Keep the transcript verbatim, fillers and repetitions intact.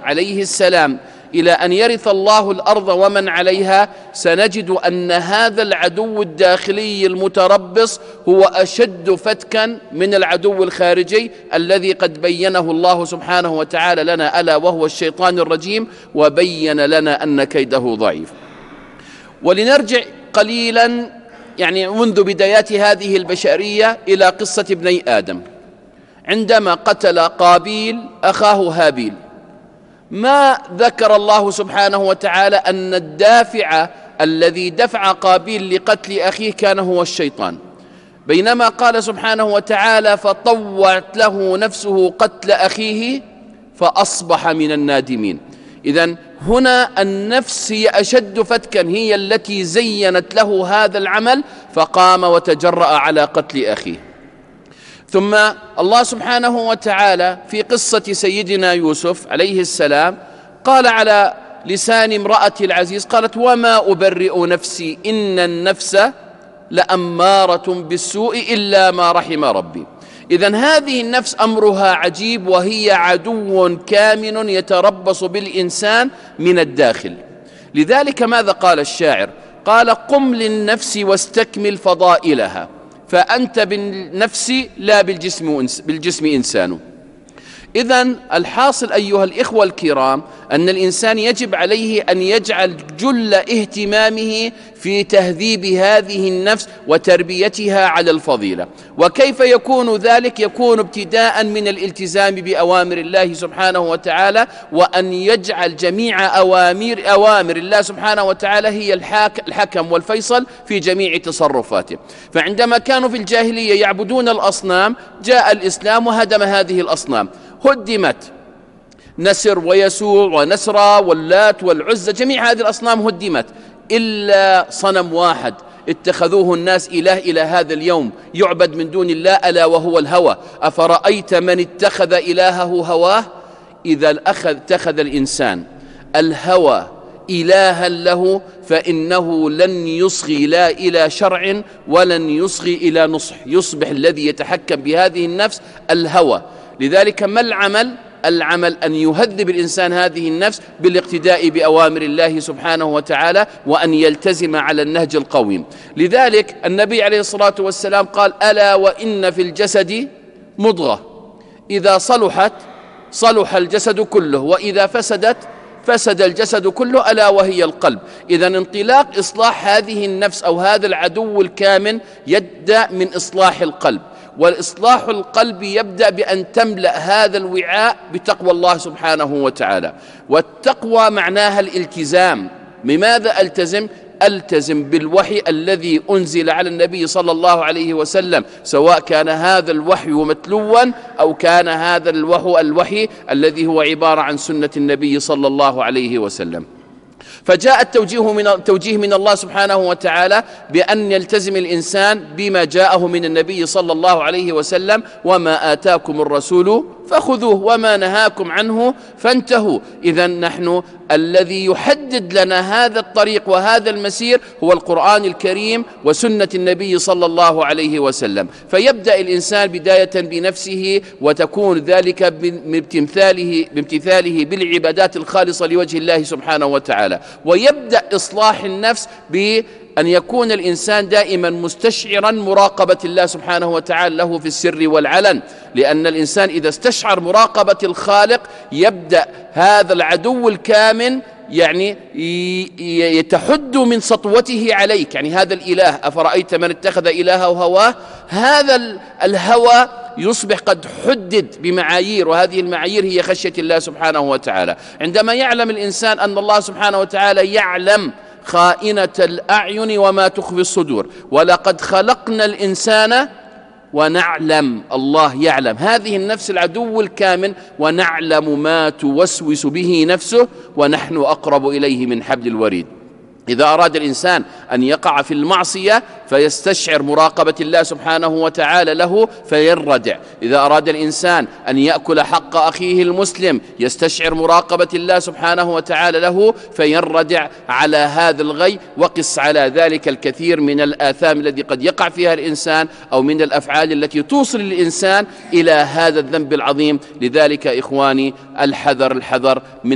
عليه السلام إلى أن يرث الله الأرض ومن عليها، سنجد أن هذا العدو الداخلي المتربص هو أشد فتكا من العدو الخارجي الذي قد بينه الله سبحانه وتعالى لنا، ألا وهو الشيطان الرجيم، وبين لنا أن كيده ضعيف. ولنرجع قليلا يعني منذ بدايات هذه البشرية إلى قصة ابني آدم. عندما قتل قابيل أخاه هابيل، ما ذكر الله سبحانه وتعالى أن الدافع الذي دفع قابيل لقتل أخيه كان هو الشيطان، بينما قال سبحانه وتعالى فطوعت له نفسه قتل أخيه فأصبح من النادمين. إذن هنا النفس هي أشد فتكا، هي التي زينت له هذا العمل فقام وتجرأ على قتل أخيه. ثم الله سبحانه وتعالى في قصة سيدنا يوسف عليه السلام قال على لسان امرأة العزيز، قالت وما أبرئ نفسي إن النفس لأمارة بالسوء إلا ما رحم ربي. إذن هذه النفس أمرها عجيب، وهي عدو كامن يتربص بالإنسان من الداخل. لذلك ماذا قال الشاعر؟ قال قم للنفس واستكمل فضائلها، فأنت بالنفس لا بالجسم, بالجسم إنسان. إذن الحاصل أيها الإخوة الكرام أن الإنسان يجب عليه أن يجعل جل اهتمامه في تهذيب هذه النفس وتربيتها على الفضيلة. وكيف يكون ذلك؟ يكون ابتداء من الالتزام بأوامر الله سبحانه وتعالى، وأن يجعل جميع أوامر, أوامر الله سبحانه وتعالى هي الحكم والفيصل في جميع تصرفاته. فعندما كانوا في الجاهلية يعبدون الأصنام، جاء الإسلام وهدم هذه الأصنام، هدمت نسر ويسوع ونسرى واللات والعزى، جميع هذه الأصنام هدمت إلا صنم واحد اتخذوه الناس إله إلى هذا اليوم يعبد من دون الله، ألا وهو الهوى. أفرأيت من اتخذ إلهه هواه؟ إذا اتخذ الإنسان الهوى إلها له فإنه لن يصغي لا إلى شرع ولن يصغي إلى نصح، يصبح الذي يتحكم بهذه النفس الهوى. لذلك ما العمل؟ العمل أن يهذب الإنسان هذه النفس بالاقتداء بأوامر الله سبحانه وتعالى، وأن يلتزم على النهج القويم. لذلك النبي عليه الصلاة والسلام قال ألا وإن في الجسد مضغة إذا صلحت صلح الجسد كله، وإذا فسدت فسد الجسد كله، ألا وهي القلب. إذن انطلاق إصلاح هذه النفس أو هذا العدو الكامن يبدأ من إصلاح القلب، والإصلاح القلب يبدأ بأن تملأ هذا الوعاء بتقوى الله سبحانه وتعالى. والتقوى معناها الالتزام. بماذا ألتزم؟ ألتزم بالوحي الذي أنزل على النبي صلى الله عليه وسلم، سواء كان هذا الوحي متلوا أو كان هذا الوحي, الوحي الذي هو عبارة عن سنة النبي صلى الله عليه وسلم. فجاء التوجيه من, التوجيه من الله سبحانه وتعالى بأن يلتزم الإنسان بما جاءه من النبي صلى الله عليه وسلم، وما آتاكم الرسول فخذوه وما نهاكم عنه فانتهوا. إذن نحن الذي يحدد لنا هذا الطريق وهذا المسير هو القرآن الكريم وسنة النبي صلى الله عليه وسلم. فيبدأ الإنسان بداية بنفسه، وتكون ذلك بامتثاله, بامتثاله بالعبادات الخالصة لوجه الله سبحانه وتعالى. ويبدأ إصلاح النفس بأن يكون الإنسان دائما مستشعرا مراقبة الله سبحانه وتعالى له في السر والعلن، لأن الإنسان إذا استشعر مراقبة الخالق يبدأ هذا العدو الكامن يعني يتحد من سطوته عليك. يعني هذا الإله أفرأيت من اتخذ إلهه هواه، هذا الهوى يصبح قد حدد بمعايير، وهذه المعايير هي خشية الله سبحانه وتعالى. عندما يعلم الإنسان أن الله سبحانه وتعالى يعلم خائنة الأعين وما تخفي الصدور، ولقد خلقنا الإنسان ونعلم، الله يعلم هذه النفس العدو الكامن، ونعلم ما توسوس به نفسه ونحن أقرب إليه من حبل الوريد. إذا أراد الإنسان أن يقع في المعصية فيستشعر مراقبة الله سبحانه وتعالى له فينردع. إذا أراد الإنسان أن يأكل حق أخيه المسلم يستشعر مراقبة الله سبحانه وتعالى له فينردع على هذا الغي. وقس على ذلك الكثير من الآثام التي قد يقع فيها الإنسان أو من الأفعال التي توصل الإنسان إلى هذا الذنب العظيم. لذلك إخواني الحذر الحذر من